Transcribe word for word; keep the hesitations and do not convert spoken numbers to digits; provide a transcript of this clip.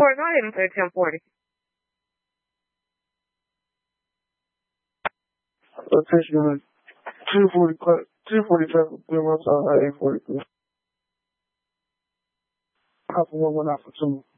Or go ahead and say ten forty. Attention, two forty, two forty-seven, clear my side, eight forty-three. Alpha one one, Alpha two.